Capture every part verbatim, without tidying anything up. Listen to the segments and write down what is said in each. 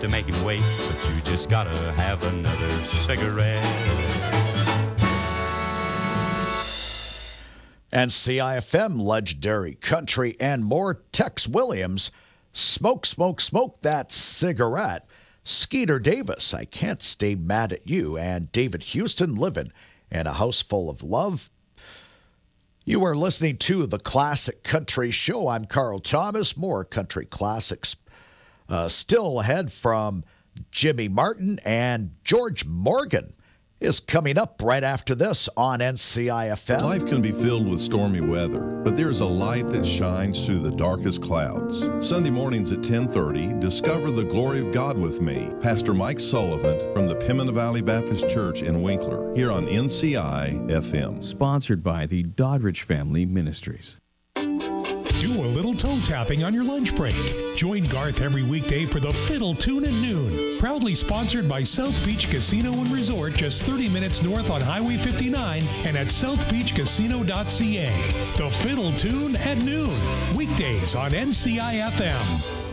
to make him wait, but you just gotta have another cigarette. N C I F M, legendary country and more. Tex Williams, smoke, smoke, smoke that cigarette. Skeeter Davis, I can't stay mad at you. And David Houston, living in a house full of love. You are listening to the Classic Country Show. I'm Carl Thomas. More country classics uh, still ahead from Jimmy Martin, and George Morgan is coming up right after this on N C I F M. Life can be filled with stormy weather, but there's a light that shines through the darkest clouds. Sunday mornings at ten thirty, discover the glory of God with me, Pastor Mike Sullivan from the Pimminta Valley Baptist Church in Winkler, here on N C I F M. Sponsored by the Doddridge Family Ministries. Do a little toe tapping on your lunch break. Join Garth every weekday for the Fiddle Tune at noon. Proudly sponsored by South Beach Casino and Resort, just thirty minutes north on Highway fifty-nine and at south beach casino dot c a. The Fiddle Tune at noon. Weekdays on N C I F M.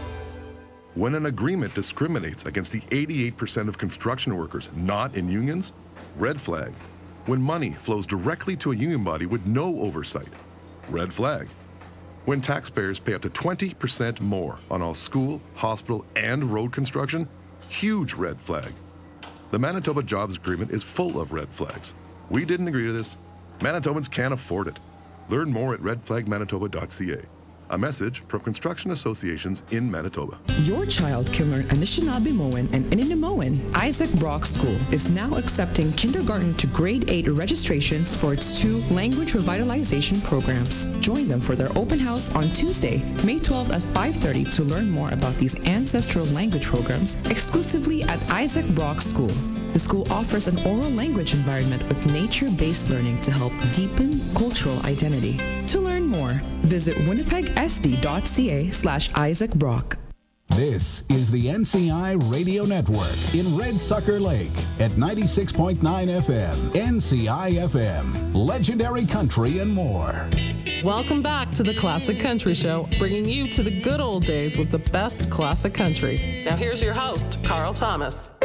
When an agreement discriminates against the eighty-eight percent of construction workers not in unions, red flag. When money flows directly to a union body with no oversight, red flag. When taxpayers pay up to twenty percent more on all school, hospital, and road construction, huge red flag. The Manitoba Jobs Agreement is full of red flags. We didn't agree to this. Manitobans can't afford it. Learn more at red flag manitoba dot c a. A message from construction associations in Manitoba. Your child can learn Anishinaabe-Moan and Ininimemoan. Isaac Brock School is now accepting kindergarten to grade eight registrations for its two language revitalization programs. Join them for their open house on Tuesday, May twelfth at five thirty to learn more about these ancestral language programs exclusively at Isaac Brock School. The school offers an oral language environment with nature-based learning to help deepen cultural identity. To learn more, visit winnipeg s d dot c a slash Isaac Brock. This is the N C I Radio Network in Red Sucker Lake at ninety-six point nine F M. N C I F M, legendary country and more. Welcome back to the Classic Country Show, bringing you to the good old days with the best classic country. Now here's your host, Carl Thomas.